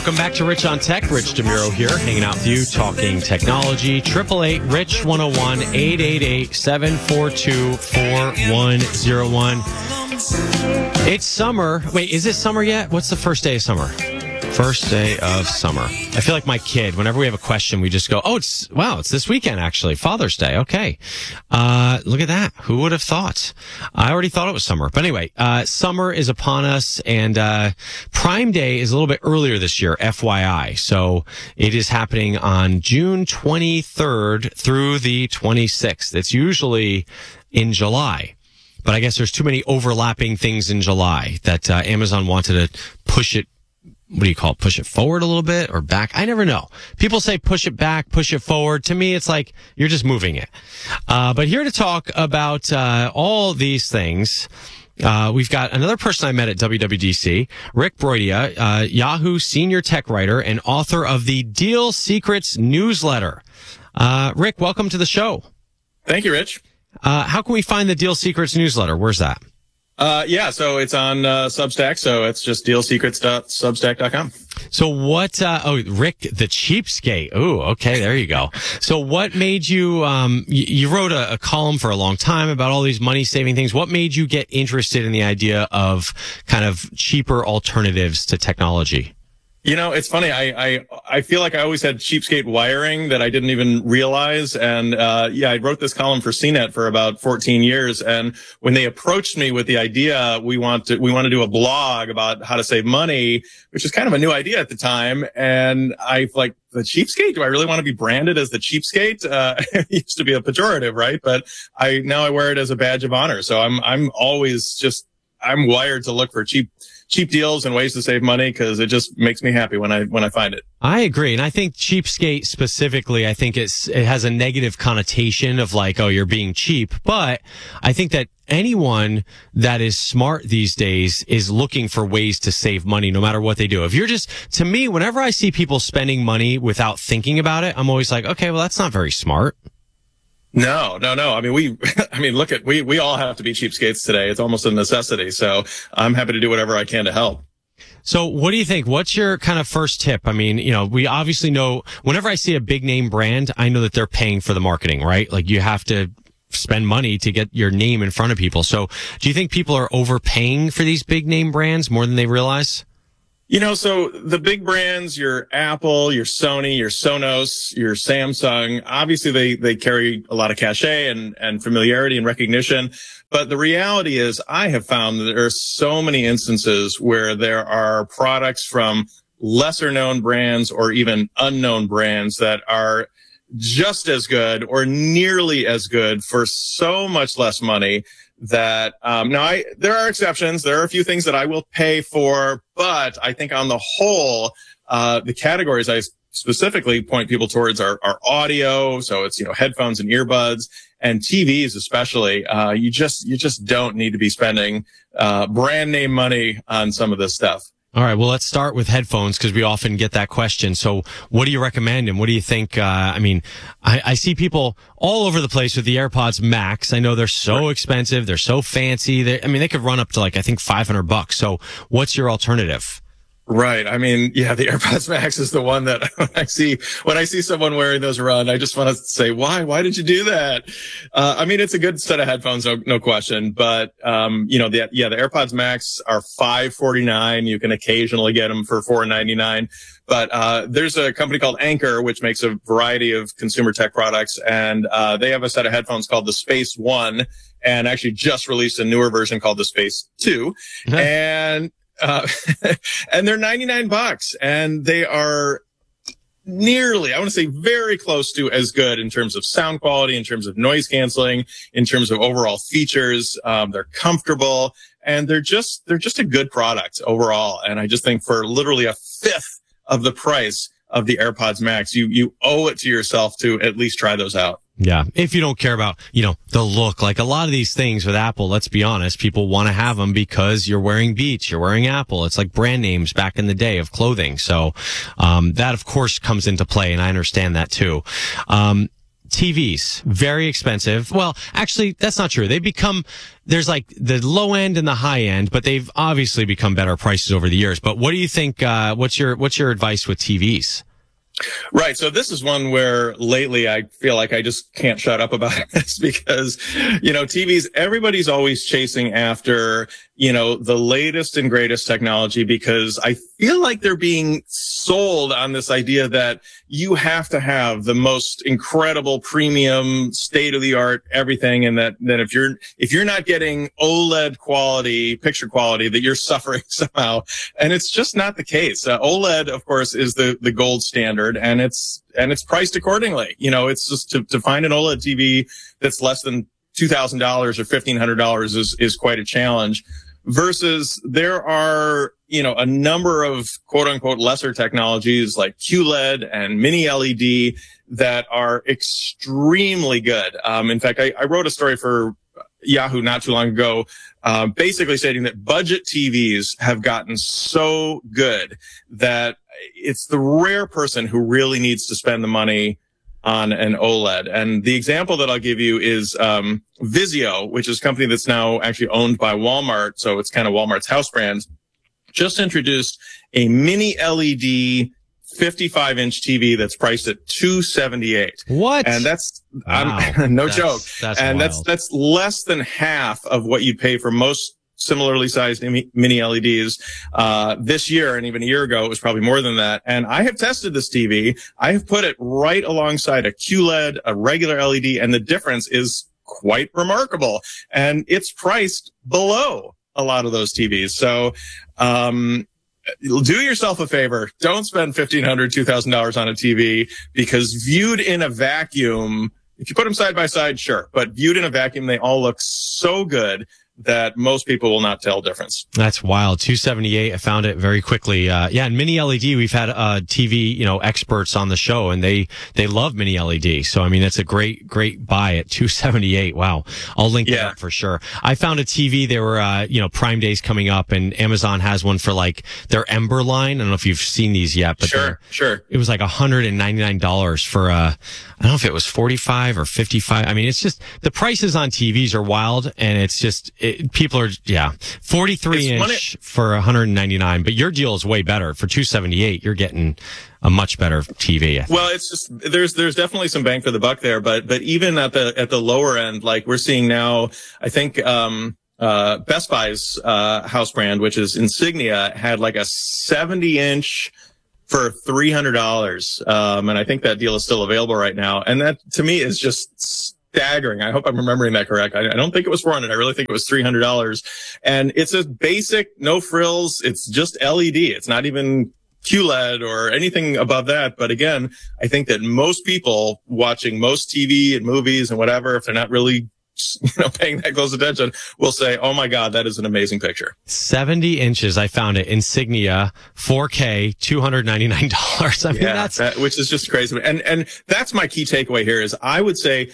Welcome back to Rich on Tech. Rich DeMuro here, hanging out with you, talking technology. 888-RICH-101, 888-742-4101. It's summer. Wait, is it summer yet? What's the first day of summer? First day of summer. I feel like my kid, whenever we have a question, we just go, it's this weekend, actually. Father's Day. Okay. Look at that. Who would have thought? I already thought it was summer. But anyway, summer is upon us, and Prime Day is a little bit earlier this year, FYI. So it is happening on June 23rd through the 26th. It's usually in July. But I guess there's too many overlapping things in July that Amazon wanted to push it. What do you call it? Push it forward a little bit or back? I never know. People say push it back, push it forward. To me, it's like you're just moving it. But here to talk about all these things, we've got another person I met at WWDC, Rick Broidia, Yahoo senior tech writer and author of the Deal Secrets newsletter. Rick, welcome to the show. Thank you, Rich. How can we find the Deal Secrets newsletter? Where's that? So it's on Substack, so it's just dealsecrets.substack.com. So what, Rick the Cheapskate. Ooh, okay, there you go. So what made you, you wrote a column for a long time about all these money-saving things. What made you get interested in the idea of kind of cheaper alternatives to technology? You know, it's funny. I feel like I always had cheapskate wiring that I didn't even realize. And, I wrote this column for CNET for about 14 years. And when they approached me with the idea, we want to do a blog about how to save money, which is kind of a new idea at the time. And I like, the cheapskate? Do I really want to be branded as the cheapskate? It used to be a pejorative, right? But now I wear it as a badge of honor. So I'm always I'm wired to look for cheap deals and ways to save money because it just makes me happy when I find it. I agree. And I think cheapskate specifically, I think it has a negative connotation of like, oh, you're being cheap. But I think that anyone that is smart these days is looking for ways to save money no matter what they do. If you're to me, whenever I see people spending money without thinking about it, I'm always like, okay, well, that's not very smart. No. I mean, we all have to be cheapskates today. It's almost a necessity. So I'm happy to do whatever I can to help. So what do you think? What's your kind of first tip? I mean, we obviously know whenever I see a big name brand, I know that they're paying for the marketing, right? Like you have to spend money to get your name in front of people. So do you think people are overpaying for these big name brands more than they realize? So the big brands, your Apple, your Sony, your Sonos, your Samsung, obviously they carry a lot of cachet and familiarity and recognition. But the reality is I have found that there are so many instances where there are products from lesser known brands or even unknown brands that are just as good or nearly as good for so much less money that, there are exceptions. There are a few things that I will pay for, but I think on the whole, the categories I specifically point people towards are audio. So it's, headphones and earbuds and TVs, especially. You just don't need to be spending, brand name money on some of this stuff. All right. Well, let's start with headphones because we often get that question. So what do you recommend and what do you think? I see people all over the place with the AirPods Max. I know they're so expensive. They're so fancy. They could run up to like, I think $500. So what's your alternative? Right. I mean, yeah, the AirPods Max is the one that when I see someone wearing those around, I just want to say, why did you do that? It's a good set of headphones, no question. But, the AirPods Max are $549. You can occasionally get them for $499. But, there's a company called Anker, which makes a variety of consumer tech products. And, they have a set of headphones called the Space One and actually just released a newer version called the Space Two. Mm-hmm. And they're $99 and they are nearly, I want to say very close to as good in terms of sound quality, in terms of noise canceling, in terms of overall features. They're comfortable and they're just a good product overall. And I just think for literally a fifth of the price of the AirPods Max, you owe it to yourself to at least try those out. Yeah. If you don't care about, the look, like a lot of these things with Apple, let's be honest, people want to have them because you're wearing Beats, you're wearing Apple. It's like brand names back in the day of clothing. So, that of course comes into play and I understand that too. TVs, very expensive. Well, actually, that's not true. There's like the low end and the high end, but they've obviously become better prices over the years. But what do you think, what's your advice with TVs? Right. So this is one where lately I feel like I just can't shut up about this because, TVs, everybody's always chasing after, the latest and greatest technology because I feel like they're being sold on this idea that you have to have the most incredible premium state of the art everything. And that if you're not getting OLED quality, picture quality, that you're suffering somehow. And it's just not the case. OLED, of course, is the gold standard and it's priced accordingly. It's just to find an OLED TV that's less than $2,000 or $1,500 is quite a challenge. Versus there are, a number of quote unquote lesser technologies like QLED and mini LED that are extremely good. In fact, I wrote a story for Yahoo not too long ago, basically stating that budget TVs have gotten so good that it's the rare person who really needs to spend the money on an OLED. And the example that I'll give you is Vizio, which is a company that's now actually owned by Walmart. So it's kind of Walmart's house brand. Just introduced a mini LED 55-inch TV that's priced at $278. What? And that's wow. No joke. That's and wild. that's less than half of what you'd pay for most similarly sized mini LEDs. This year and even a year ago, it was probably more than that. And I have tested this TV. I have put it right alongside a QLED, a regular LED, and the difference is quite remarkable. And it's priced below a lot of those TVs. So, do yourself a favor. Don't spend $1,500, $2,000 on a TV because viewed in a vacuum, if you put them side by side, sure. But viewed in a vacuum, they all look so good that most people will not tell difference. That's wild. $278. I found it very quickly. And mini LED, we've had TV, experts on the show and they love mini LED. So, I mean, that's a great buy at $278. Wow. I'll link it up for sure. I found a TV. There were, Prime Days coming up and Amazon has one for like their Ember line. I don't know if you've seen these yet, but sure. It was like $199 for, I don't know if it was 45 or 55. I mean, it's just the prices on TVs are wild and it's just, people are 43 inch for 199, but your deal is way better for 278. You're getting a much better TV. Well, it's just there's definitely some bang for the buck there, but even at the lower end, like we're seeing now, I think Best Buy's house brand, which is Insignia, had like a 70-inch for $300, and I think that deal is still available right now, and that to me is just staggering. I hope I'm remembering that correct. I don't think it was $400. I really think it was $300. And it's a basic, no frills. It's just LED. It's not even QLED or anything above that. But again, I think that most people watching most TV and movies and whatever, if they're not really paying that close attention, will say, oh my God, that is an amazing picture. 70 inches. I found it. Insignia, 4K, $299. I mean, that, which is just crazy. And that's my key takeaway here is I would say,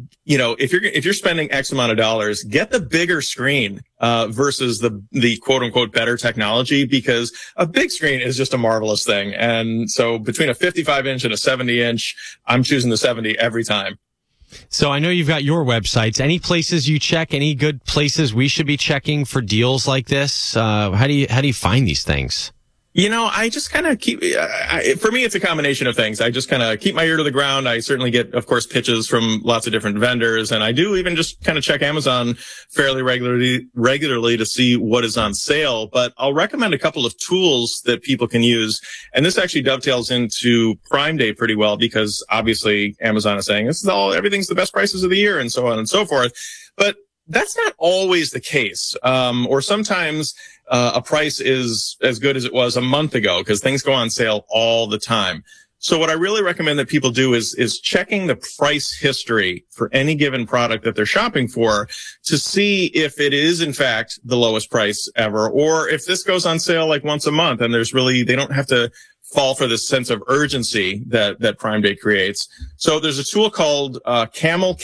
if you're spending X amount of dollars, get the bigger screen, versus the quote unquote better technology, because a big screen is just a marvelous thing. And so between a 55-inch and a 70-inch, I'm choosing the 70 every time. So I know you've got your websites. Any places you check? Any good places we should be checking for deals like this? How do you find these things? I just kind of keep, for me, it's a combination of things. I just kind of keep my ear to the ground. I certainly get, of course, pitches from lots of different vendors. And I do even just kind of check Amazon fairly regularly to see what is on sale. But I'll recommend a couple of tools that people can use. And this actually dovetails into Prime Day pretty well because obviously Amazon is saying everything's the best prices of the year and so on and so forth. But that's not always the case. Or sometimes a price is as good as it was a month ago because things go on sale all the time. So what I really recommend that people do is checking the price history for any given product that they're shopping for to see if it is in fact the lowest price ever, or if this goes on sale like once a month and they don't have to fall for this sense of urgency that Prime Day creates. So there's a tool called Camel,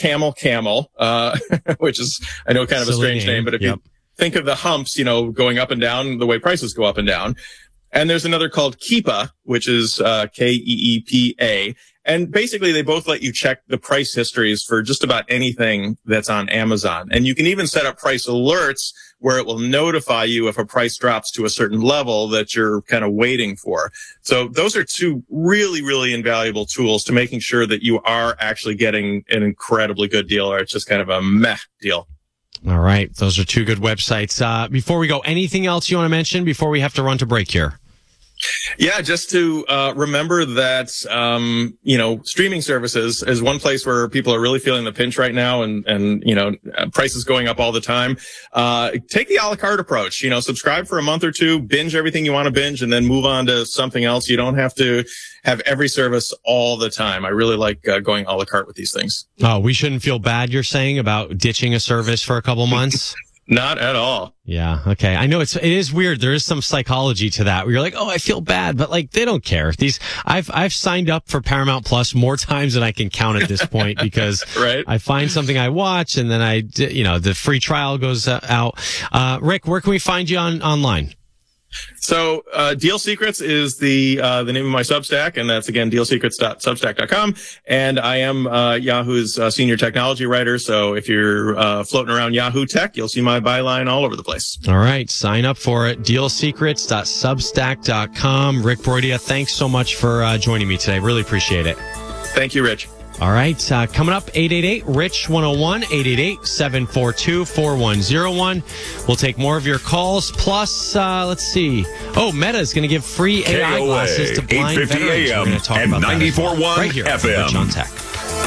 which is, I know, kind of a strange name, but if you think of the humps, going up and down, the way prices go up and down. And there's another called Keepa, which is Keepa. And basically, they both let you check the price histories for just about anything that's on Amazon. And you can even set up price alerts where it will notify you if a price drops to a certain level that you're kind of waiting for. So those are two really, really invaluable tools to making sure that you are actually getting an incredibly good deal, or it's just kind of a meh deal. All right. Those are two good websites. Before we go, anything else you want to mention before we have to run to break here? Yeah, just to remember that, streaming services is one place where people are really feeling the pinch right now, and prices going up all the time. Take the a la carte approach. Subscribe for a month or two, binge everything you want to binge, and then move on to something else. You don't have to have every service all the time. I really like going a la carte with these things. Oh, we shouldn't feel bad, you're saying, about ditching a service for a couple months? Not at all. Yeah. Okay. I know it is weird. There is some psychology to that where you're like, oh, I feel bad, but like they don't care. I've signed up for Paramount Plus more times than I can count at this point because right. I find something I watch and then the free trial goes out. Rick, where can we find you online? So, Deal Secrets is the name of my Substack, and that's again, dealsecrets.substack.com. And I am, Yahoo's senior technology writer. So if you're, floating around Yahoo Tech, you'll see my byline all over the place. All right. Sign up for it. Dealsecrets.substack.com. Rick Broidia, thanks so much for, joining me today. Really appreciate it. Thank you, Rich. All right. Coming up, 888-RICH-101, 888-742-4101. We'll take more of your calls. Plus, let's see. Oh, Meta is going to give free AI glasses to blind veterans. We're going to talk about that 94.1 right here FM. Rich on Tech.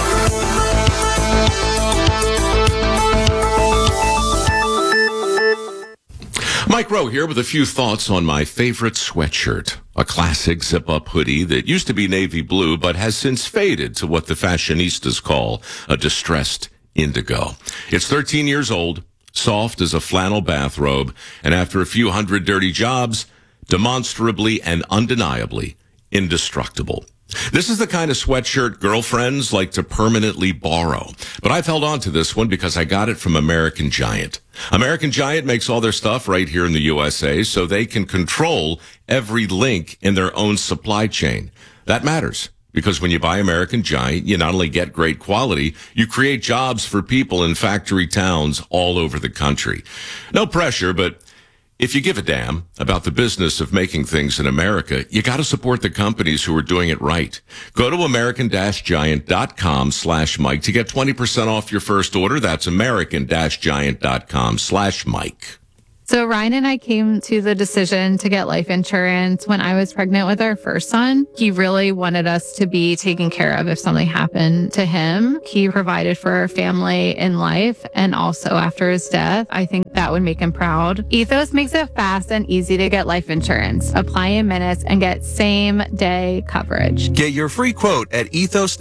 Mike Rowe here with a few thoughts on my favorite sweatshirt. A classic zip-up hoodie that used to be navy blue but has since faded to what the fashionistas call a distressed indigo. It's 13 years old, soft as a flannel bathrobe, and after a few hundred dirty jobs, demonstrably and undeniably indestructible. This is the kind of sweatshirt girlfriends like to permanently borrow. But I've held on to this one because I got it from American Giant. American Giant makes all their stuff right here in the USA so they can control every link in their own supply chain. That matters because when you buy American Giant, you not only get great quality, you create jobs for people in factory towns all over the country. No pressure, but if you give a damn about the business of making things in America, you got to support the companies who are doing it right. Go to American-Giant.com/Mike to get 20% off your first order. That's American-Giant.com/Mike. So Ryan and I came to the decision to get life insurance when I was pregnant with our first son. He really wanted us to be taken care of if something happened to him. He provided for our family in life and also after his death. I think that would make him proud. Ethos makes it fast and easy to get life insurance. Apply in minutes and get same day coverage. Get your free quote at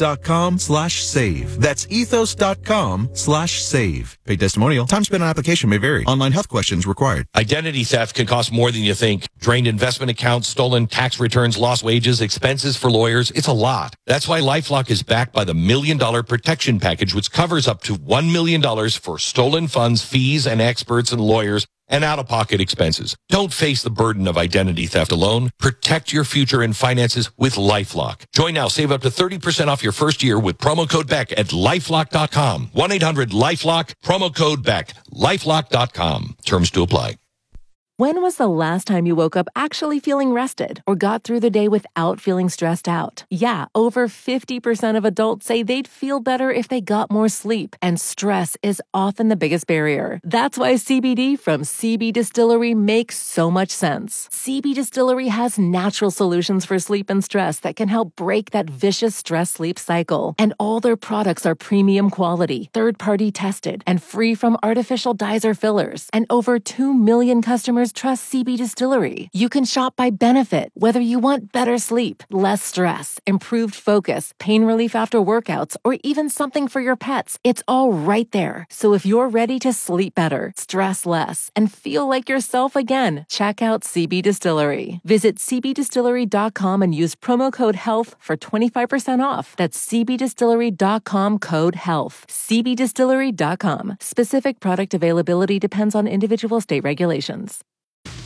ethos.com/save. That's ethos.com/save. Paid testimonial. Time spent on application may vary. Online health questions required. Identity theft can cost more than you think. Drained investment accounts, stolen tax returns, lost wages, expenses for lawyers. It's a lot. That's why LifeLock is backed by the $1 Million Protection Package, which covers up to $1 million for stolen funds, fees, and experts and lawyers, and out-of-pocket expenses. Don't face the burden of identity theft alone. Protect your future and finances with LifeLock. Join now. Save up to 30% off your first year with promo code BECK at LifeLock.com. 1-800-LifeLock, promo code BECK. LifeLock.com. Terms to apply. When was the last time you woke up actually feeling rested or got through the day without feeling stressed out? Yeah, over 50% of adults say they'd feel better if they got more sleep, and stress is often the biggest barrier. That's why CBD from CB Distillery makes so much sense. CB Distillery has natural solutions for sleep and stress that can help break that vicious stress-sleep cycle. And all their products are premium quality, third-party tested, and free from artificial dyes or fillers. And over 2 million customers trust CB Distillery. You can shop by benefit, whether you want better sleep, less stress, improved focus, pain relief after workouts, or even something for your pets. It's all right there. So if you're ready to sleep better, stress less, and feel like yourself again, check out CB Distillery. Visit cbdistillery.com and use promo code HEALTH for 25% off. That's cbdistillery.com code HEALTH. cbdistillery.com. Specific product availability depends on individual state regulations.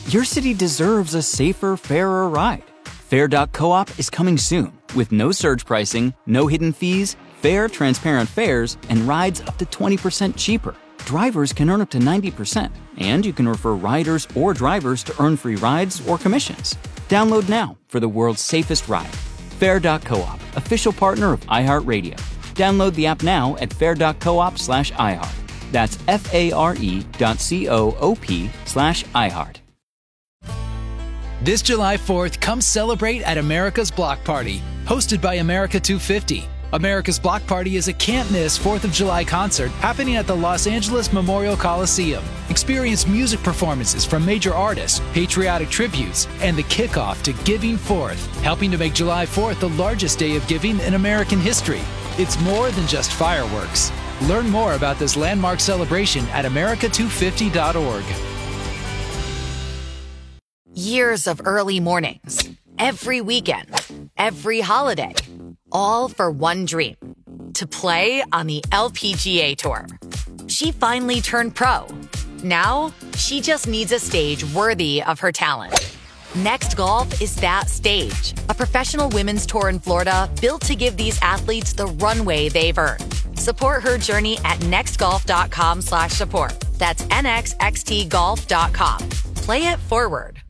Your city deserves a safer, fairer ride. Fair.coop is coming soon with no surge pricing, no hidden fees, fair, transparent fares, and rides up to 20% cheaper. Drivers can earn up to 90%, and you can refer riders or drivers to earn free rides or commissions. Download now for the world's safest ride. Fair.coop, official partner of iHeartRadio. Download the app now at fair.coop/iHeart. That's FARE.coop/iHeart. This July 4th, come celebrate at America's Block Party, hosted by America 250. America's Block Party is a can't-miss 4th of July concert happening at the Los Angeles Memorial Coliseum. Experience music performances from major artists, patriotic tributes, and the kickoff to Giving Forth, helping to make July 4th the largest day of giving in American history. It's more than just fireworks. Learn more about this landmark celebration at america250.org. Years of early mornings, every weekend, every holiday, all for one dream, to play on the LPGA Tour. She finally turned pro. Now, she just needs a stage worthy of her talent. Next Golf is that stage, a professional women's tour in Florida built to give these athletes the runway they've earned. Support her journey at nextgolf.com/support. That's nxxtgolf.com. Play it forward.